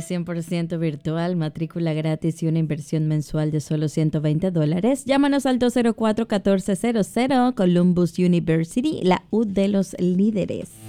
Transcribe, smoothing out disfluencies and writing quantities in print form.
es 100% virtual, matrícula gratis y una inversión mensual de solo $120. Llámanos al 204-1400, Columbus University, la U de los líderes.